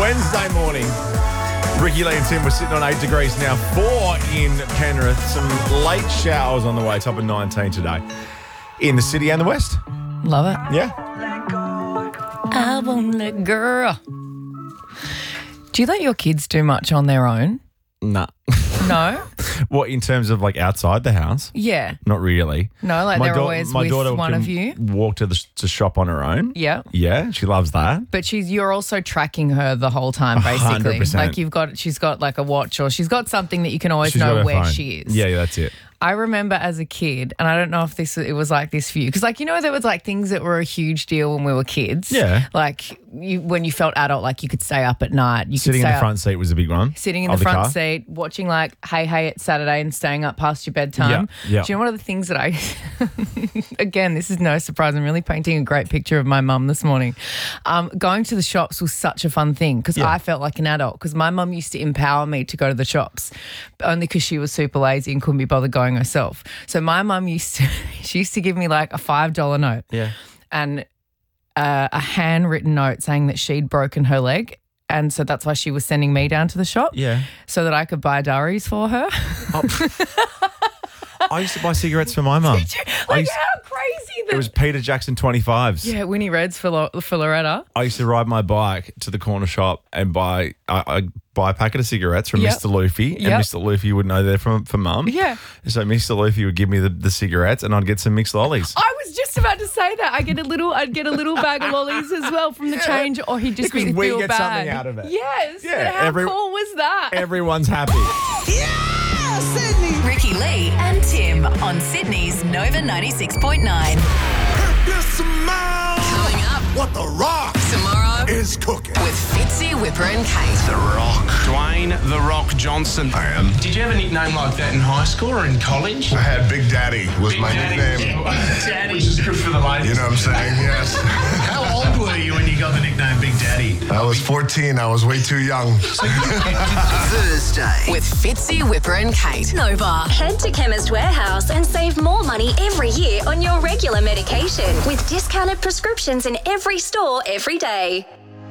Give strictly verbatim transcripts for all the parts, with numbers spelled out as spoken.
Wednesday morning. Ricky Lee and Tim were sitting on eight degrees now, four in Penrith. Some late showers on the way, top of nineteen today in the city and the west. Love it. Yeah. I won't let girl. Do you let your kids do much on their own? Nah. No? What, in terms of like outside the house? Yeah. Not really. No, like they're da- always my with daughter one can of you? walk to the to shop on her own. Yeah. Yeah, she loves that. But she's you're also tracking her the whole time, basically. one hundred percent. Like you've got she's got like a watch or she's got something that you can always She's got know her where phone. she is. Yeah, yeah, that's it. I remember as a kid, and I don't know if this it was like this for you, because like you know there was like things that were a huge deal when we were kids. Yeah. Like you when you felt adult, like you could stay up at night. You Sitting could in stay the front seat was a big one. Up, sitting in of the front car. seat, watching like Hey Hey at Saturday and staying up past your bedtime. Yeah, yeah. Do you know one of the things that I? Again, this is no surprise. I'm really painting a great picture of my mum this morning. Um, going to the shops was such a fun thing because Yeah. I felt like an adult because my mum used to empower me to go to the shops, only because she was super lazy and couldn't be bothered going herself. So my mum used to, she used to give me like a five dollar note Yeah. and uh, a handwritten note saying that she'd broken her leg. And so that's why she was sending me down to the shop. Yeah. So that I could buy diaries for her. I used to buy cigarettes for my mum. Did you? I Like used- how crazy that It was Peter Jackson twenty-fives. Yeah, Winnie Reds for, Lo- for Loretta. I used to ride my bike to the corner shop and buy I, I buy a packet of cigarettes from Yep. Mister Luffy, and Yep. Mister Luffy would know they're from for mum. Yeah. So Mister Luffy would give me the, the cigarettes, and I'd get some mixed lollies. I was just about to say that. I get a little I'd get a little bag of lollies as well from the Yeah. change, or he'd just Because be we feel get bad. something out of it. Yes. Yeah, But how every- cool was that? Everyone's happy. Ricky Lee and Tim on Sydney's Nova ninety-six point nine. Coming up What the Rock tomorrow is cooking. with Fitzy, Whipper and Kate. The Rock. Dwayne The Rock Johnson. I am. Did you have a nickname like that in high school or in college? I had Big Daddy was Big my Daddy. nickname. Daddy. Which is good for the ladies. You know what I'm saying? Yes. How old were you when you got the nickname Big Daddy? I was fourteen. I was way too young. Thursday with Fitzy, Whipper and Kate. Nova. Head to Chemist Warehouse and save more money every year on your regular medication with discounted prescriptions in every store every day.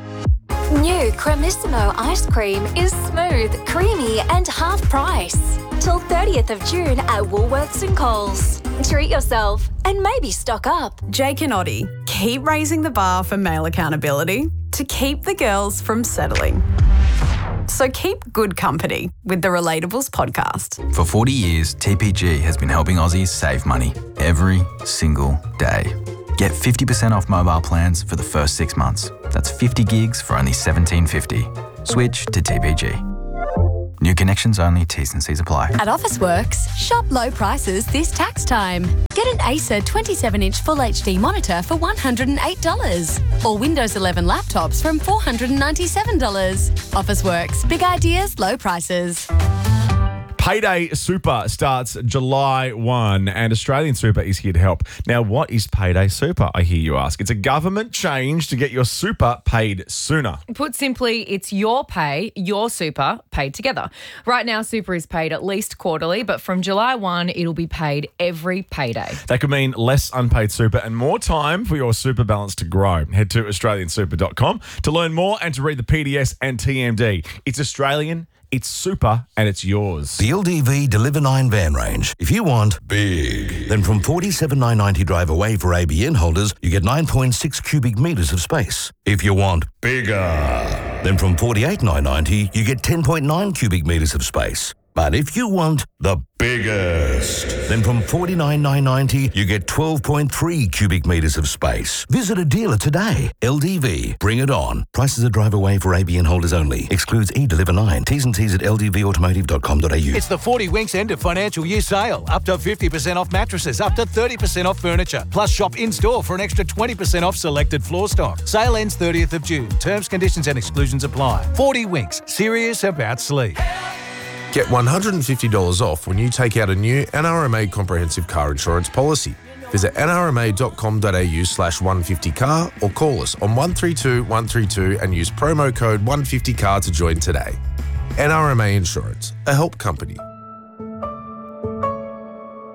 New Cremissimo ice cream is smooth, creamy and half price. Till thirtieth of June at Woolworths and Coles. Treat yourself and maybe stock up. Jake and Oddie keep raising the bar for male accountability to keep the girls from settling. So keep good company with the Relatables podcast. For forty years, T P G has been helping Aussies save money every single day. Get fifty percent off mobile plans for the first six months. That's fifty gigs for only seventeen fifty. Switch to T P G. New connections only, T's and C's apply. At Officeworks, shop low prices this tax time. Get an Acer twenty-seven inch Full H D monitor for one hundred eight dollars or Windows eleven laptops from four hundred ninety-seven dollars. Officeworks, big ideas, low prices. Payday Super starts July first and Australian Super is here to help. Now, what is Payday Super, I hear you ask? It's a government change to get your super paid sooner. Put simply, it's your pay, your super, paid together. Right now, super is paid at least quarterly, but from July first, it'll be paid every payday. That could mean less unpaid super and more time for your super balance to grow. Head to australian super dot com to learn more and to read the P D S and T M D. It's Australian, it's super, and it's yours. The L D V Deliver nine van range. If you want big, then from forty-seven thousand nine hundred ninety drive away for A B N holders, you get nine point six cubic metres of space. If you want bigger, then from forty-eight thousand nine hundred ninety, you get ten point nine cubic metres of space. But if you want the biggest, then from forty-nine thousand nine hundred ninety, you get twelve point three cubic metres of space. Visit a dealer today. L D V, bring it on. Prices are drive away for A B N holders only. Excludes e-Deliver nine. T's and C's at l d v automotive dot com dot a u. It's the forty Winks end of financial year sale. Up to fifty percent off mattresses, up to thirty percent off furniture. Plus shop in-store for an extra twenty percent off selected floor stock. Sale ends thirtieth of June. Terms, conditions and exclusions apply. forty Winks, serious about sleep. Get one hundred fifty dollars off when you take out a new N R M A comprehensive car insurance policy. Visit n r m a dot com dot a u slash one fifty car or call us on one three two one three two and use promo code one fifty car to join today. N R M A Insurance, a help company.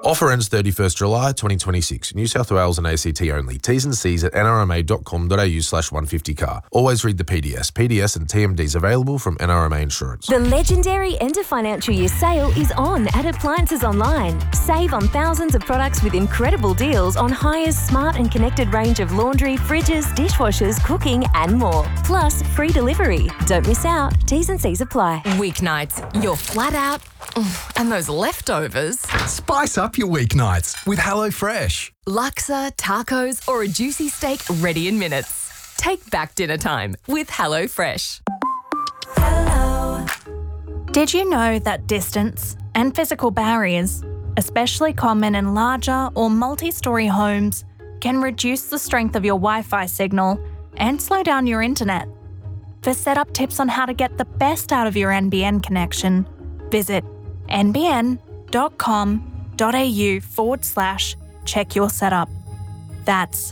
Offer ends thirty-first July twenty twenty-six. New South Wales and A C T only. T's and C's at nrma.com.au slash 150car. Always read the P D S. P D S and T M Ds available from N R M A Insurance. The legendary end of financial year sale is on at Appliances Online. Save on thousands of products with incredible deals on Hire's smart and connected range of laundry, fridges, dishwashers, cooking and more. Plus free delivery. Don't miss out. T's and C's apply. Weeknights, you're flat out, and those leftovers. Spice up your weeknights with HelloFresh. Laksa, tacos, or a juicy steak ready in minutes. Take back dinner time with HelloFresh. Did you know that distance and physical barriers, especially common in larger or multi-storey homes, can reduce the strength of your Wi-Fi signal and slow down your internet? For setup tips on how to get the best out of your N B N connection, visit nbn.com.au forward slash check your setup. That's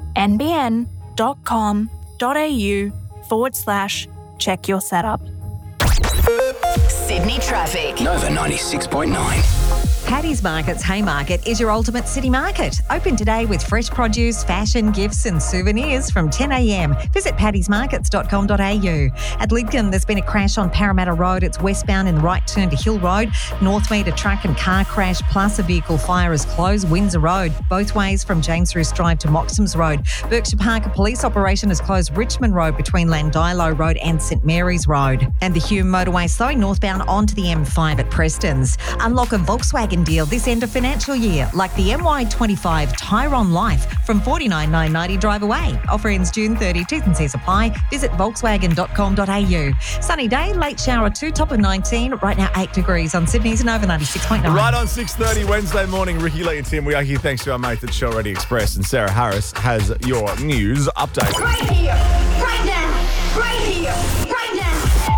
nbn.com.au forward slash check your setup. Sydney traffic. Nova ninety-six point nine. Paddy's Market's Haymarket is your ultimate city market. Open today with fresh produce, fashion, gifts and souvenirs from ten a m. Visit paddys markets dot com dot a u. At Lidcombe, there's been a crash on Parramatta Road. It's westbound in the right turn to Hill Road. Northmead, a truck and car crash plus a vehicle fire is closed. Windsor Road, both ways from James Roos Drive to Moxham's Road. Berkshire Park, a police operation has closed Richmond Road between Landilo Road and St Mary's Road. And the Hume motorway slowing northbound onto the M five at Preston's. Unlock a Volkswagen deal this end of financial year, like the M Y twenty-five Tyron Life from forty-nine thousand nine hundred ninety drive away. Offer ends June thirtieth. T's and C's apply. Visit volkswagen dot com dot a u. Sunny day, late shower two, top of nineteen. Right now eight degrees on Sydney's Nova ninety-six point nine. Right on six thirty Wednesday morning, Ricky, Lee and Tim, we are here thanks to our mate at Show Ready Express, and Sarah Harris has your news update. Right here, right now, right here, right now.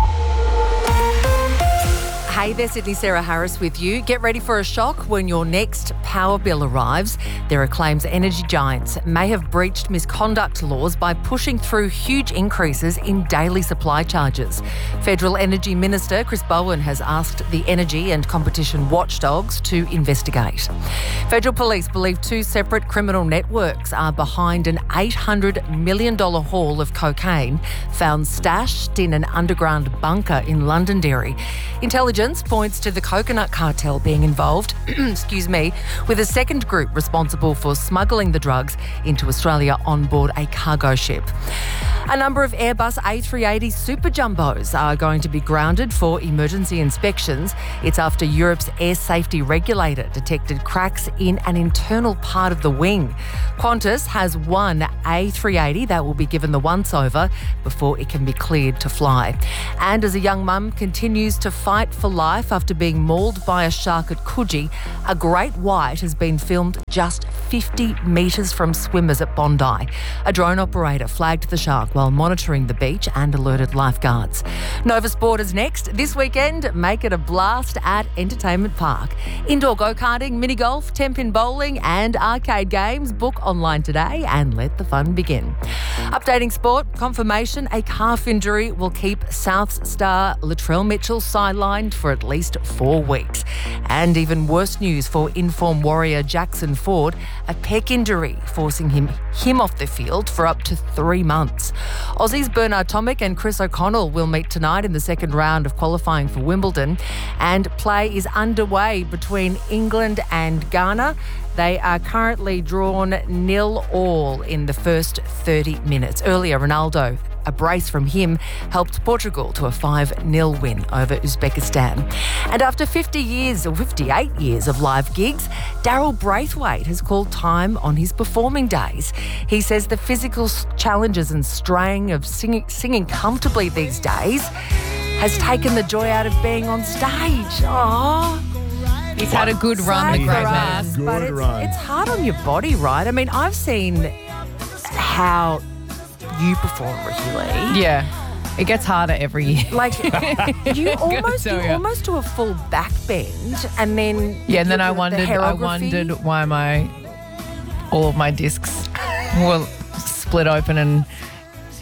Hey there, Sydney, Sarah Harris with you. Get ready for a shock when your next power bill arrives. There are claims energy giants may have breached misconduct laws by pushing through huge increases in daily supply charges. Federal Energy Minister Chris Bowen has asked the Energy and Competition Watchdogs to investigate. Federal Police believe two separate criminal networks are behind an eight hundred million dollars haul of cocaine found stashed in an underground bunker in Londonderry. Intelligence points to the coconut cartel being involved, excuse me, with a second group responsible for smuggling the drugs into Australia on board a cargo ship. A number of Airbus A three eighty Super Jumbos are going to be grounded for emergency inspections. It's after Europe's air safety regulator detected cracks in an internal part of the wing. Qantas has one A three eighty that will be given the once-over before it can be cleared to fly. And as a young mum continues to fight for life after being mauled by a shark at Coogee, a great white has been filmed just fifty metres from swimmers at Bondi. A drone operator flagged the shark while monitoring the beach and alerted lifeguards. Nova Sport is next. This weekend, make it a blast at Entertainment Park. Indoor go-karting, mini-golf, ten-pin bowling and arcade games. Book online today and let the fun begin. Updating sport, confirmation a calf injury will keep Souths star Latrell Mitchell sidelined for at least four weeks. And even worse news for in-form warrior Jackson Ford, a pec injury forcing him, him off the field for up to three months. Aussies Bernard Tomic and Chris O'Connell will meet tonight in the second round of qualifying for Wimbledon, and play is underway between England and Ghana. They are currently drawn nil all in the first thirty minutes. Earlier, Ronaldo, a brace from him, helped Portugal to a five nil win over Uzbekistan. And after fifty years, or fifty-eight years of live gigs, Daryl Braithwaite has called time on his performing days. He says the physical challenges and strain of singing, singing comfortably these days has taken the joy out of being on stage. Aww. He's had a good run, the great man. Us, but it's, it's hard on your body, right? I mean, I've seen how you perform, Ricky Lee. Yeah. It gets harder every year. Like, you almost you you. almost do a full back bend and then... Yeah, and then I the wondered I wondered why my all of my discs were split open and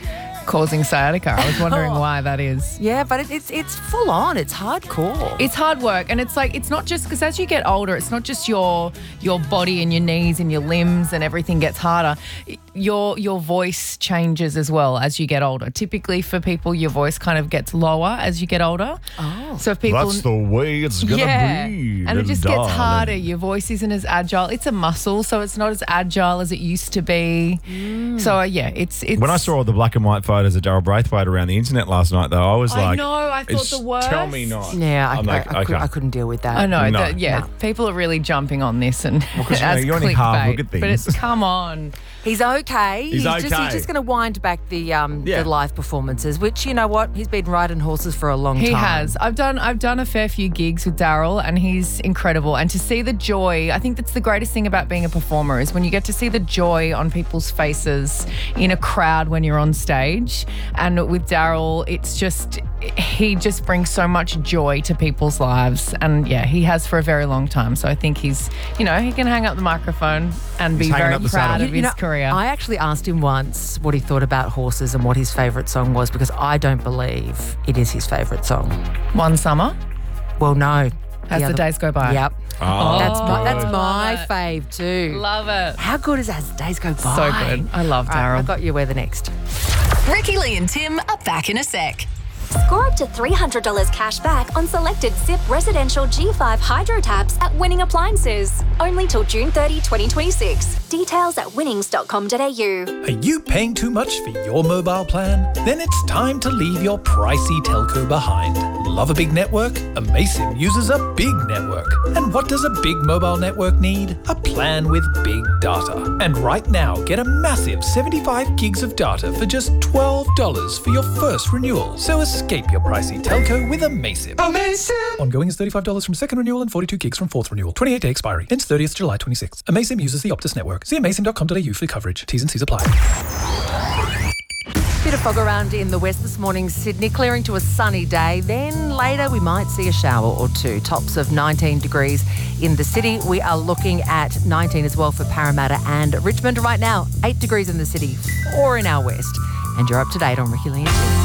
causing sciatica. I was wondering why that is. Yeah, but it, it's it's full on. It's hardcore. It's hard work, and it's like it's not just because as you get older, it's not just your your body and your knees and your limbs and everything gets harder. Your your voice changes as well as you get older. Typically, for people, your voice kind of gets lower as you get older. Oh, so if people That's the way it's gonna yeah, be. and it just little gets darling. harder. Your voice isn't as agile. It's a muscle, so it's not as agile as it used to be. So uh, yeah, it's it's. When I saw all the black and white photos of Daryl Braithwaite around the internet last night, though, I was I like, know, I thought "It's- the worst. Tell me not." Yeah, I, I'm like, I, I, could, okay. I couldn't deal with that. I know, No. that, yeah. No. People are really jumping on this, and Well, 'cause, you know, as you only half look clickbait, at But things. it's come on. He's okay. He's just, okay. He's just going to wind back the um Yeah. the live performances, which you know what, he's been riding horses for a long He time. has. I've done I've done a fair few gigs with Daryl, and he's incredible. And to see the joy, I think that's the greatest thing about being a performer is when you get to see the joy on people's faces in a crowd when you're on stage. And with Daryl, it's just he just brings so much joy to people's lives, and yeah, he has for a very long time. So I think he's, you know, he can hang up the microphone and He's be hanging very up the proud saddle. of You his know, career. I actually asked him once what he thought about horses and what his favourite song was, because I don't believe it is his favourite song. One Summer. Well, no. As the other- days go by. Yep. Oh, That's my that's good. my Love it. fave too. Love it. How good is As the Days Go By? So good. I love All right, Daryl. I got you. Where the next? Ricky Lee and Tim are back in a sec. Score up to three hundred dollars cash back on selected S I P residential G five hydro taps at Winning Appliances. Only till June thirtieth, twenty twenty-six. Details at winnings dot com dot a u. Are you paying too much for your mobile plan? Then it's time to leave your pricey telco behind. Love a big network? Amaysim uses a big network. And what does a big mobile network need? A plan with big data. And right now, get a massive seventy-five gigs of data for just twelve dollars for your first renewal. So escape your pricey telco with Amaysim. Amaysim! Ongoing is thirty-five dollars from second renewal and forty-two gigs from fourth renewal. twenty-eight day expiry. Ends thirtieth July twenty-sixth. Amaysim uses the Optus network. See amaysim dot com dot a u for coverage. T's and C's apply. Bit of fog around in the west this morning, Sydney, clearing to a sunny day. Then later we might see a shower or two. Tops of nineteen degrees in the city. We are looking at nineteen as well for Parramatta and Richmond. Right now, eight degrees in the city, four in our west. And you're up to date on Ricky Lee and Tim.